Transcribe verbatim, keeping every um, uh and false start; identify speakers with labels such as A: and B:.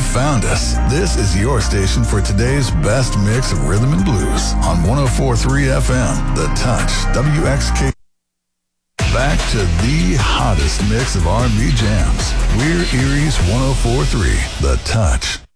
A: found us. This is your station for today's best mix of rhythm and blues on one oh four point three F M, The Touch, W X K. Back to the hottest mix of R and B jams. We're Erie's one oh four point three, The Touch.